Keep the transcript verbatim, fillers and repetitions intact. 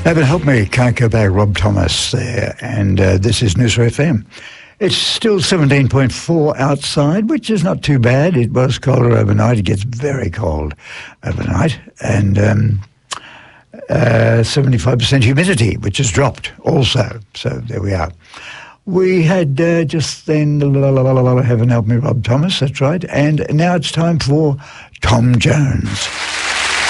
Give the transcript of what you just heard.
Heaven help me, can't go back. Rob Thomas there, and uh, this is Noosa F M. It's still seventeen point four outside, which is not too bad. It was colder overnight. It gets very cold overnight, and um, uh, seventy-five percent humidity, which has dropped also. So there we are. We had uh, just then, la, la, la, la, la, heaven help me, Rob Thomas, that's right. And now it's time for Tom Jones.